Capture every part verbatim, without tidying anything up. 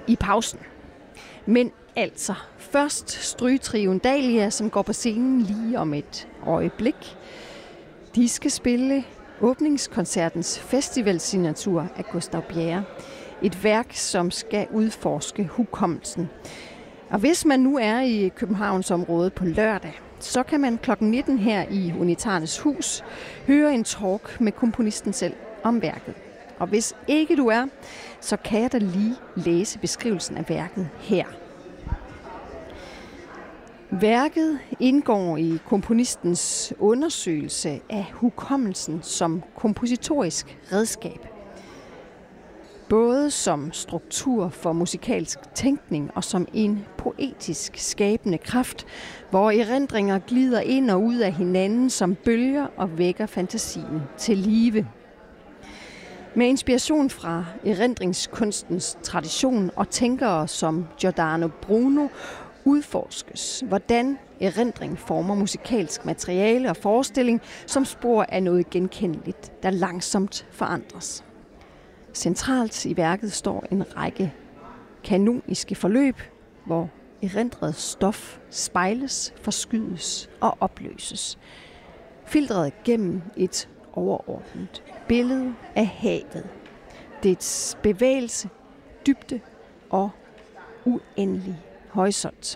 i pausen. Men altså, først strygetrioen Dahlia, som går på scenen lige om et øjeblik. De skal spille åbningskoncertens festivalsignatur af Gustav Bjerre. Et værk, som skal udforske hukommelsen. Og hvis man nu er i Københavnsområdet på lørdag, så kan man klokken nitten her i Unitarnes Hus høre en talk med komponisten selv om værket. Og hvis ikke du er, så kan jeg da lige læse beskrivelsen af værket her. Værket indgår i komponistens undersøgelse af hukommelsen som kompositorisk redskab. Både som struktur for musikalsk tænkning og som en poetisk skabende kraft, hvor erindringer glider ind og ud af hinanden som bølger og vækker fantasien til live. Med inspiration fra erindringskunstens tradition og tænkere som Giordano Bruno udforskes, hvordan erindring former musikalsk materiale og forestilling som spor af noget genkendeligt, der langsomt forandres. Centralt i værket står en række kanoniske forløb, hvor erindret stof spejles, forskydes og opløses. Filtret gennem et overordnet billede af havet. Dets bevægelse, dybde og uendelig horisont.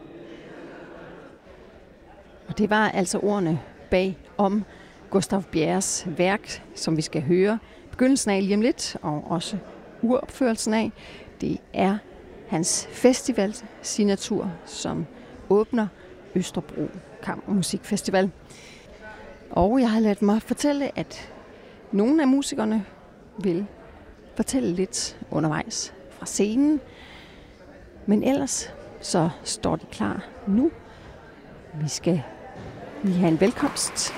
Og det var altså ordene bag om Gustav Bjerres værk, som vi skal høre begyndelsen af lige om lidt, og også uropførelsen af. Det er hans festivalsignatur, som åbner Østerbro Kammermusikfestival. Og jeg har ladet mig fortælle, at nogle af musikerne vil fortælle lidt undervejs fra scenen. Men ellers så står de klar nu. Vi skal lige have en velkomst.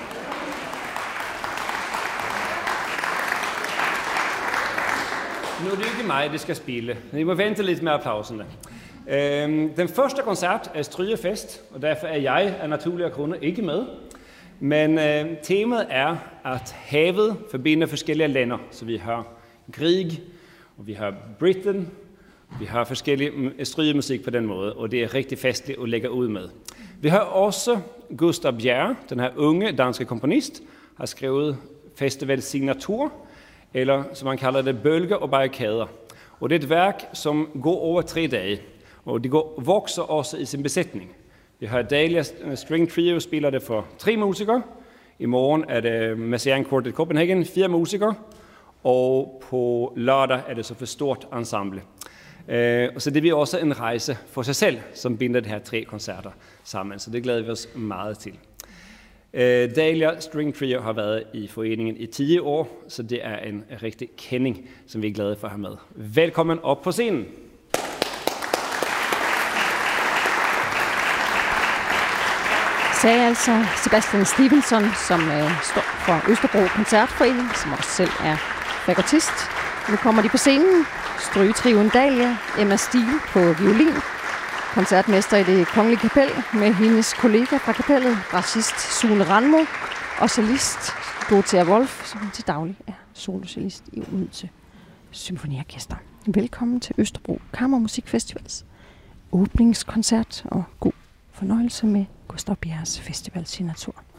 Nu er det ikke mig, det skal spille. I må vente lidt med applauserne. Den første koncert er Strygefest, og derfor er jeg af naturlige grunde ikke med. Men øh, temaet er, at havet forbinder forskellige lande. Så vi har krig, og vi har Britain, vi har forskellige strygemusik på den måde, og det er rigtig festligt at lægge ud med. Vi har også Gustav Bjerre, den her unge danske komponist, har skrevet festivalsignatur, eller som man kalder det, bølger og barrikader. Og det er et værk, som går over tre dage, og det går, vokser også i sin besætning. Vi har Dahlia String Trio, spiller det for tre musikere. I morgen er det Messiaen Quartet Copenhagen, fire musikere. Og på lørdag er det så for stort ensemble. Så det bliver også en rejse for sig selv, som binder de her tre koncerter sammen. Så det glæder vi os meget til. Dahlia String Trio har været i foreningen i ti år, så det er en rigtig kending, som vi er glade for at have med. Velkommen op på scenen. Sagde altså Sebastian Stevenson, som øh, står for Østerbro Koncertforening, som også selv er fagottist. Nu kommer de på scenen. Strygetrioen Dahlia, Emma Stiel på violin, koncertmester i Det Kongelige Kapel med hendes kollega fra kapellet, bassist Sune Randmo og cellist Dorothea Wolf, som til daglig er solocellist i Odense Symfoniorkester. Velkommen til Østerbro Kammermusikfestivals åbningskoncert og god fornøjelse med Gustav Bjerres festivalsignatur.